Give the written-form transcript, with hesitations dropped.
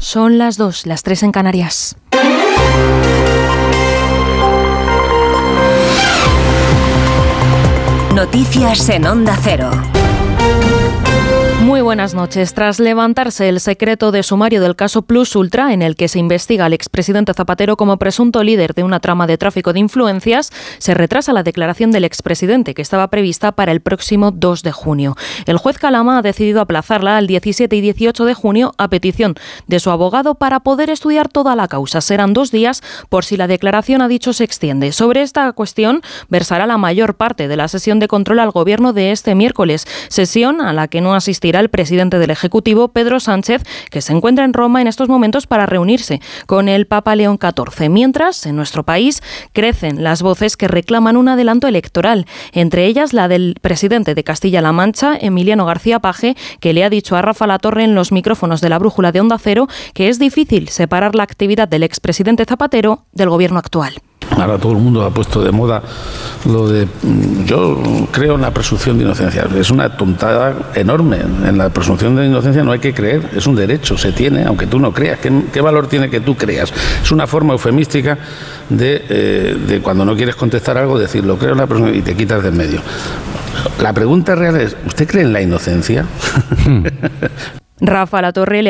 Son las 2, las 3 en Canarias. Noticias en Onda Cero. Muy buenas noches. Tras levantarse el secreto de sumario del caso Plus Ultra, en el que se investiga al expresidente Zapatero como presunto líder de una trama de tráfico de influencias, se retrasa la declaración del expresidente, que estaba prevista para el próximo 2 de junio. El juez Calama ha decidido aplazarla al 17 y 18 de junio a petición de su abogado para poder estudiar toda la causa. Serán 2 días por si la declaración, ha dicho, se extiende. Sobre esta cuestión versará la mayor parte de la sesión de control al Gobierno de este miércoles, sesión a la que no asistirá el presidente del Ejecutivo, Pedro Sánchez, que se encuentra en Roma en estos momentos para reunirse con el Papa León XIV. Mientras, en nuestro país crecen las voces que reclaman un adelanto electoral, entre ellas la del presidente de Castilla-La Mancha, Emiliano García Paje, que le ha dicho a Rafa Latorre en los micrófonos de la Brújula de Onda Cero que es difícil separar la actividad del expresidente Zapatero del gobierno actual. Ahora todo el mundo ha puesto de moda lo de... Yo creo en la presunción de inocencia. Es una tontada enorme. En la presunción de inocencia no hay que creer. Es un derecho, se tiene, aunque tú no creas. ¿Qué valor tiene que tú creas? Es una forma eufemística de cuando no quieres contestar algo, decirlo, creo en la presunción, y te quitas de en medio. La pregunta real es, ¿usted cree en la inocencia? Rafa Latorre le